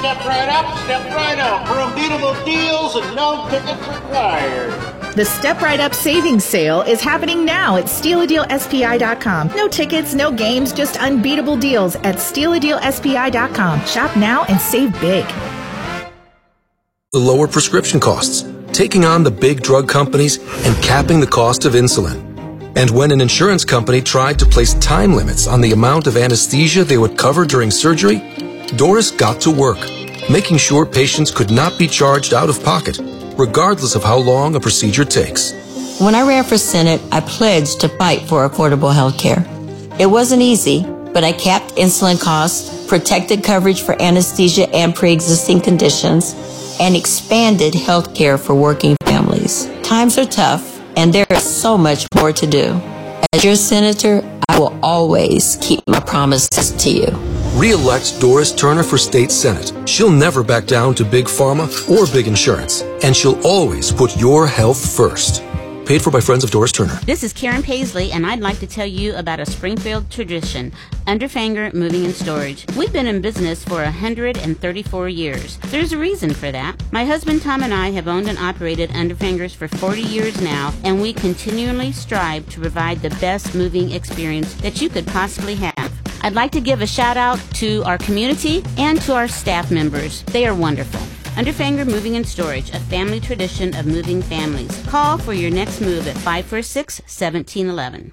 step right up, step right out for unbeatable deals and no tickets required. The Step Right Up Savings Sale is happening now at StealADealSPI.com. No tickets, no games, just unbeatable deals at StealADealSPI.com. Shop now and save big. Lower prescription costs, taking on the big drug companies, and capping the cost of insulin. And when an insurance company tried to place time limits on the amount of anesthesia they would cover during surgery, Doris got to work, making sure patients could not be charged out of pocket, regardless of how long a procedure takes. When I ran for Senate, I pledged to fight for affordable health care. It wasn't easy, but I capped insulin costs, protected coverage for anesthesia and pre-existing conditions, and expanded health care for working families. Times are tough, and there is so much more to do. As your senator, I will always keep my promises to you. Re-elect Doris Turner for State Senate. She'll never back down to big pharma or big insurance, and she'll always put your health first. Paid for by friends of Doris Turner. This is Karen Paisley, and I'd like to tell you about a Springfield tradition, Underfanger Moving and Storage. We've been in business for 134 years. There's a reason for that. My husband Tom and I have owned and operated Underfangers for 40 years now, and we continually strive to provide the best moving experience that you could possibly have. I'd like to give a shout out to our community and to our staff members. They are wonderful. Underfanger Moving and Storage, a family tradition of moving families. Call for your next move at 546-1711.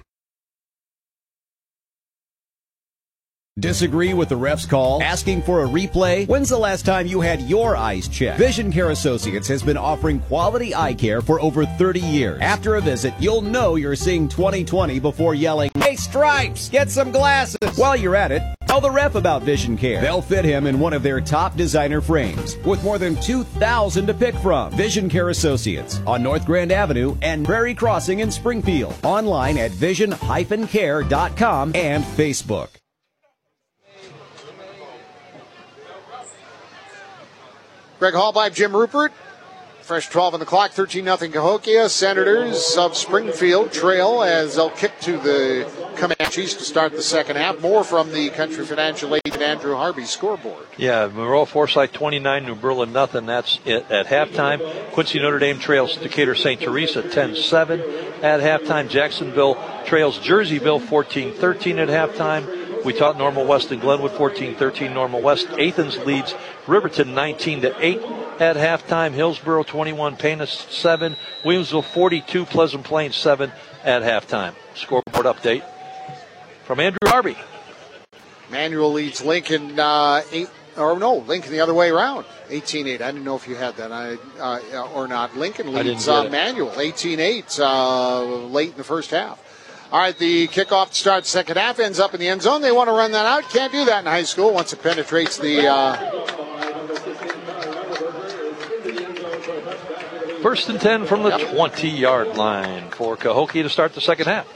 Disagree with the ref's call? Asking for a replay? When's the last time you had your eyes checked? Vision Care Associates has been offering quality eye care for over 30 years. After a visit, you'll know you're seeing 20/20 before yelling, "Hey, Stripes, get some glasses!" While you're at it, tell the ref about Vision Care. They'll fit him in one of their top designer frames with more than 2,000 to pick from. Vision Care Associates on North Grand Avenue and Prairie Crossing in Springfield. Online at vision-care.com and Facebook. Greg Hallpipe, Jim Rupert. Fresh 12 on the clock, 13-0 Cahokia. Senators of Springfield trail as they'll kick to the Comanches to start the second half. More from the Country Financial agent Andrew Harvey scoreboard. Yeah, Monroe Forsyth 29, New Berlin nothing. That's it at halftime. Quincy Notre Dame trails Decatur St. Teresa 10-7 at halftime. Jacksonville trails Jerseyville 14-13 at halftime. We taught Normal West and Glenwood 14-13 Normal West. Athens leads Riverton 19-8 at halftime. Hillsborough 21, Pana 7, Williamsville 42, Pleasant Plains 7 at halftime. Scoreboard update from Andrew Harvey. Manuel leads Lincoln Lincoln the other way around, 18-8. I didn't know if you had that or not. Lincoln leads Manuel 18-8 late in the first half. All right, the kickoff to start the second half ends up in the end zone. They want to run that out. Can't do that in high school once it penetrates the... First and 10 from the 20-yard line for Cahokia to start the second half.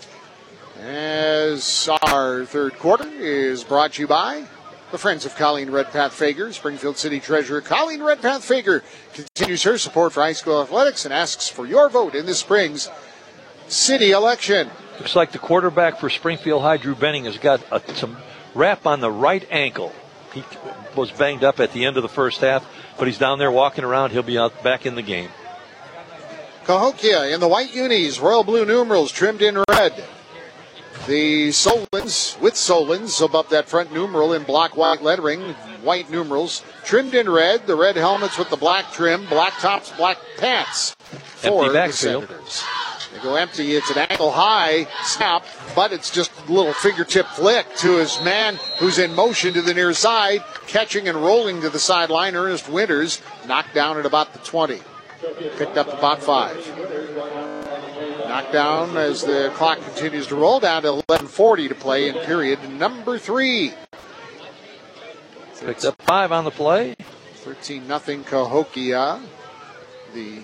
As our third quarter is brought to you by the Friends of Colleen Redpath Fager. Springfield City Treasurer Colleen Redpath Fager continues her support for high school athletics and asks for your vote in this spring's city election. Looks like the quarterback for Springfield High, Drew Benning, has got some wrap on the right ankle. He was banged up at the end of the first half, but he's down there walking around. He'll be back in the game. Cahokia in the white unis, royal blue numerals trimmed in red. The Solons, with Solons above that front numeral in block white lettering, white numerals trimmed in red. The red helmets with the black trim, black tops, black pants for the Senators. They go empty. It's an ankle-high snap, but it's just a little fingertip flick to his man who's in motion to the near side, catching and rolling to the sideline. Ernest Winters knocked down at about the 20. Picked up about 5. Knocked down as the clock continues to roll down to 11:40 to play in period number 3. Picked up 5 on the play. 13-0 Cahokia. The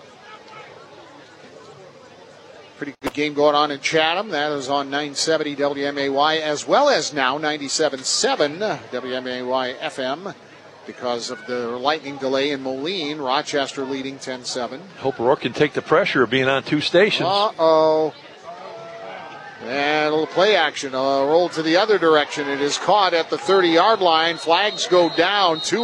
pretty good game going on in Chatham. That is on 970 WMAY as well as now 97.7 WMAY FM because of the lightning delay in Moline. Rochester leading 10-7. Hope Rourke can take the pressure of being on 2 stations. Uh-oh. And a little play action. A roll to the other direction. It is caught at the 30-yard line. Flags go down. 2